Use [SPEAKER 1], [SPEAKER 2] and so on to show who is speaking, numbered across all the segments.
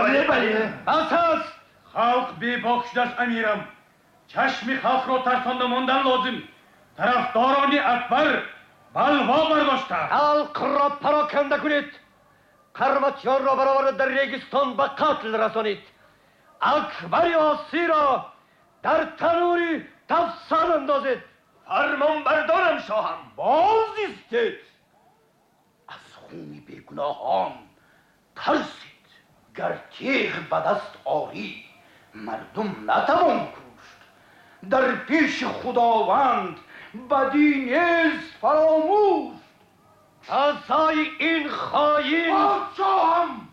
[SPEAKER 1] بله.
[SPEAKER 2] اساس خلق بی بخشد است امیرم. چشم خلق را ترسانده ماندن لازم. طرفداران اکبر بلوا برداشته.
[SPEAKER 1] خلق را پراکنده کنید. قرمطیان را برآورده در ریگستان به قتل رسانید. اکبر آسی را در تنوری تفسان اندازید.
[SPEAKER 3] فرمان بردارم شاهم.
[SPEAKER 1] باز ایستید.
[SPEAKER 3] از خون بیگناهان ترسید. گر تیغ به دست آری مردم نتوان کشت. در پیش خداوند بدی نیز فراموش.
[SPEAKER 1] سزای این خاین
[SPEAKER 3] پادشاهم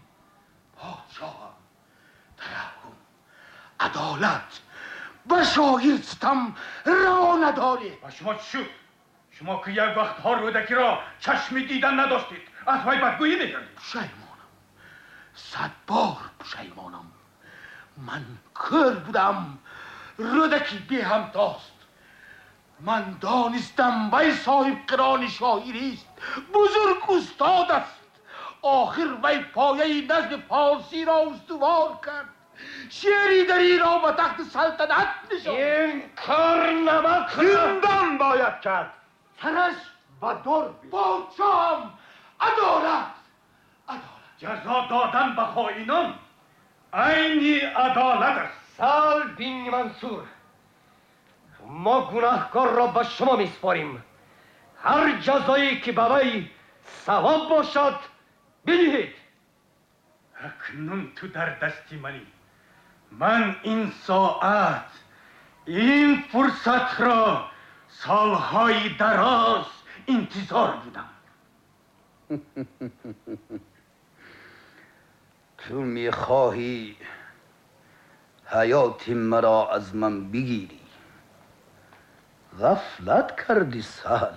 [SPEAKER 3] ترحم عدالت و شایستم را نداری.
[SPEAKER 2] و شما چی شد؟ شما که یک وقت ها رودکی را چشمی دیدن نداشتید از وی بدگویی می‌کردید.
[SPEAKER 3] پشیمانم، 100 بار پشیمانم. من کر بودم، رودکی بی همتاست. من دانستم وی صاحب قران شاعری است، بزرگ استاد است. آخر وی پایه نظم فارسی را استوار کرد، شعری در ایران و تخت سلطنت نشاند.
[SPEAKER 1] این کار نمک
[SPEAKER 3] زندان باید کرد، سرش و در پادشاهم. عدالت
[SPEAKER 2] جزا دادن به خائنان عینی عدالت است.
[SPEAKER 1] سال بین منصور، ما گناهکار را به شما میسپاریم. هر جزایی که به وی ثواب باشد بدهید.
[SPEAKER 2] اکنون تو در دستی منی. من این ساعت این فرصت را سالهای دراز انتظار بودم.
[SPEAKER 3] تو میخواهی حیات مرا از من بگیری. غفلت کردی سهل،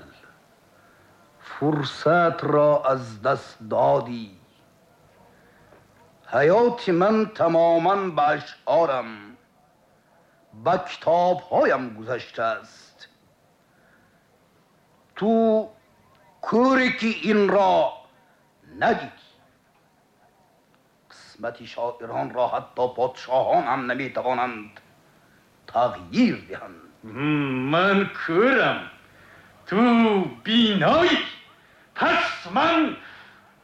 [SPEAKER 3] فرصت را از دست دادی. حیات من تماما به اشعارم، به کتابهایم گذشته است. تو کوری که این را ندیدی. قسمت شاعران را حتی پادشاهان هم نمیتوانند تغییر دهند.
[SPEAKER 2] من کورم، تو بینایی. پس من